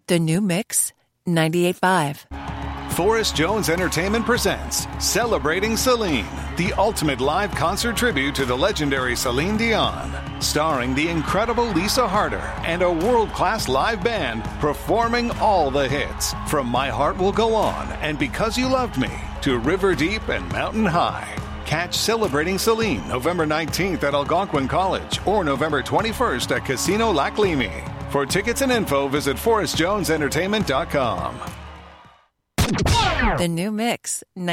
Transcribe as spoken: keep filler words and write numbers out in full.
The new Mix ninety-eight point five. Forrest Jones Entertainment presents Celebrating Celine, the ultimate live concert tribute to the legendary Celine Dion. Starring the incredible Lisa Harder and a world-class live band performing all the hits. From My Heart Will Go On and Because You Loved Me to River Deep and Mountain High. Catch Celebrating Celine November nineteenth at Algonquin College or November twenty-first at Casino Laclimi. For tickets and info, visit forrest jones entertainment dot com. The new Mix